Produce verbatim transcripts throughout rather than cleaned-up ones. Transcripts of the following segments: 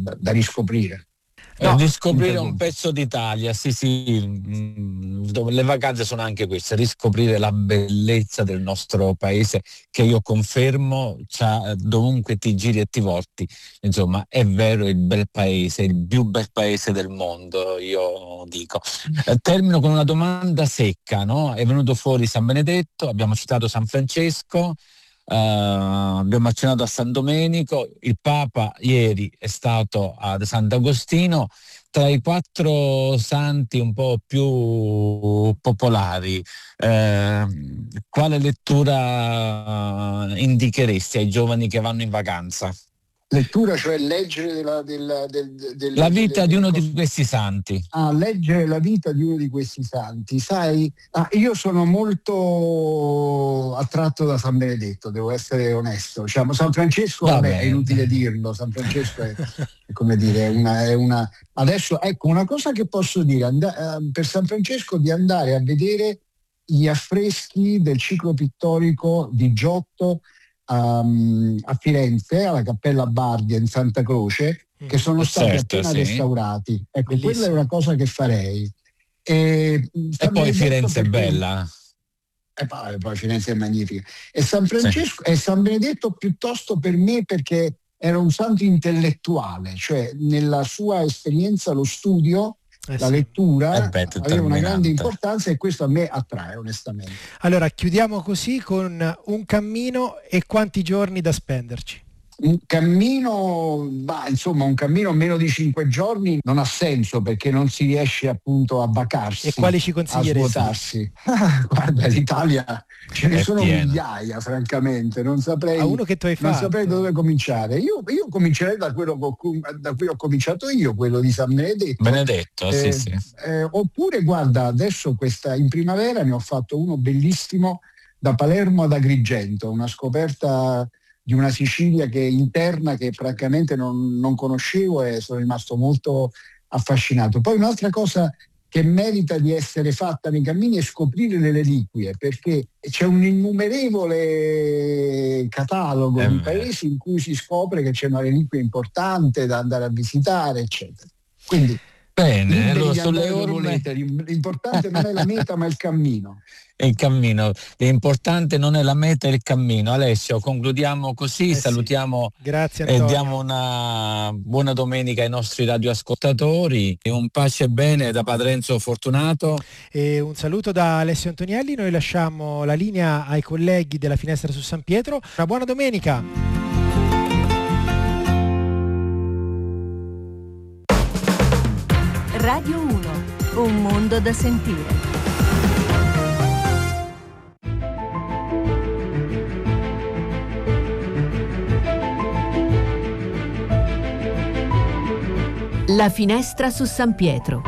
da, da riscoprire. No, di scoprire un pezzo d'Italia, sì sì, mm, le vacanze sono anche queste, riscoprire la bellezza del nostro paese, che io confermo, c'ha, dovunque ti giri e ti volti, insomma è vero, è il bel paese, il più bel paese del mondo, io dico. Eh, termino con una domanda secca, no? È venuto fuori San Benedetto, abbiamo citato San Francesco, Uh, abbiamo accennato a San Domenico, il Papa ieri è stato ad Sant'Agostino. Tra i quattro santi un po' più popolari, eh, quale lettura indicheresti ai giovani che vanno in vacanza? Lettura, cioè leggere della, della, del, del, la vita delle, di uno delle di questi santi. Ah, leggere la vita di uno di questi santi. Sai, ah, io sono molto attratto da San Benedetto, devo essere onesto. Diciamo, San Francesco, Va vabbè, bene. è inutile dirlo. San Francesco è, è come dire, è una, è una. Adesso, ecco, una cosa che posso dire and- eh, per San Francesco, di andare a vedere gli affreschi del ciclo pittorico di Giotto um, a Firenze, alla Cappella Bardia in Santa Croce, che sono stati Certo, appena sì. restaurati. Ecco, Bellissimo. quella è una cosa che farei. E, E poi Firenze perché, è bella. E poi, poi Firenze è magnifica. E San Francesco sì. E San Benedetto piuttosto per me, perché era un santo intellettuale, cioè nella sua esperienza lo studio, Eh la sì. lettura Eh beh, aveva una grande determinante. importanza, e questo a me attrae onestamente. Allora chiudiamo così con un cammino e quanti giorni da spenderci. Un cammino, bah, insomma, un cammino meno di cinque giorni non ha senso, perché non si riesce appunto a vacarsi. E quali ci A consiglieresti? svuotarsi. Ah, guarda, l'Italia ce ne È sono piena. migliaia, francamente. Non saprei, A uno che tu hai non fatto. saprei da dove cominciare. Io, io comincerei da quello co- da cui ho cominciato io, quello di San Benedetto. Benedetto, Eh, sì, sì. eh, oppure, guarda, adesso questa in primavera ne ho fatto uno bellissimo da Palermo ad Agrigento, una scoperta di una Sicilia che è interna, che praticamente non, non conoscevo, e sono rimasto molto affascinato. Poi un'altra cosa che merita di essere fatta nei cammini è scoprire le reliquie, perché c'è un innumerevole catalogo È di vero. paesi in cui si scopre che c'è una reliquia importante da andare a visitare, eccetera. Quindi Bene, liberi allora di sulle andare dove orme volete, l'importante non è la meta ma il cammino. e il cammino. L'importante non è la meta, è il cammino. Alessio, concludiamo così, Eh sì. salutiamo Grazie e Antonio. diamo una buona domenica ai nostri radioascoltatori e un pace e bene da Padre Enzo Fortunato. E un saluto da Alessio Antonielli. Noi lasciamo la linea ai colleghi della Finestra su San Pietro. Una buona domenica. Radio uno, un mondo da sentire. La Finestra su San Pietro.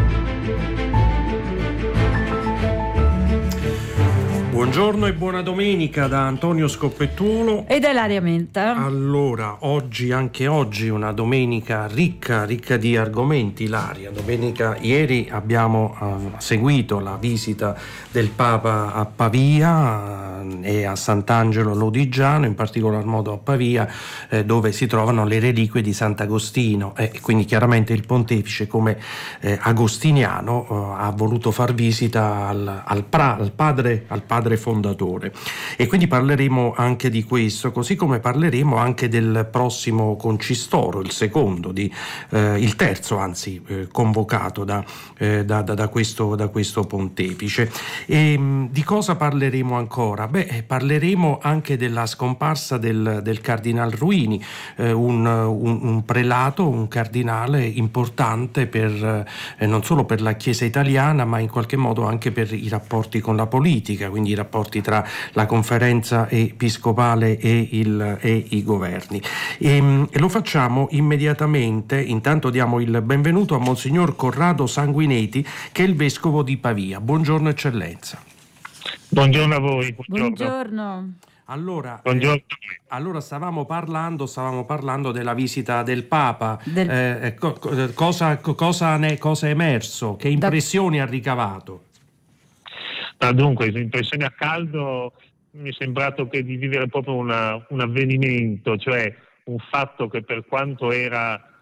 Buongiorno e buona domenica da Antonio Scoppettuolo e da Ilaria Menta. Allora, oggi, anche oggi, una domenica ricca, ricca di argomenti, Ilaria. Domenica, ieri abbiamo uh, seguito la visita del Papa a Pavia uh, e a Sant'Angelo Lodigiano, in particolar modo a Pavia, eh, dove si trovano le reliquie di Sant'Agostino, e eh, quindi chiaramente il pontefice, come eh, agostiniano, uh, ha voluto far visita al, al, pra, al padre al padre fondatore, e quindi parleremo anche di questo, così come parleremo anche del prossimo concistoro, il secondo di eh, il terzo anzi eh, convocato da, eh, da, da, da, questo, da questo pontefice. E mh, di cosa parleremo ancora? Beh, parleremo anche della scomparsa del, del cardinal Ruini, eh, un, un, un prelato, un cardinale importante per eh, non solo per la Chiesa italiana, ma in qualche modo anche per i rapporti con la politica, quindi i rapporti tra la conferenza episcopale e, il, e i governi. E, e lo facciamo immediatamente. Intanto diamo il benvenuto a Monsignor Corrado Sanguineti, che è il vescovo di Pavia. Buongiorno eccellenza. Buongiorno a voi. Buongiorno. Buongiorno. Allora, Buongiorno. Eh, allora stavamo parlando, stavamo parlando della visita del Papa. Del... Eh, co- cosa, cosa, ne, cosa è emerso? Che impressioni da... ha ricavato? Ah, dunque, impressioni a caldo, mi è sembrato che di vivere proprio una, un avvenimento, cioè un fatto che per quanto era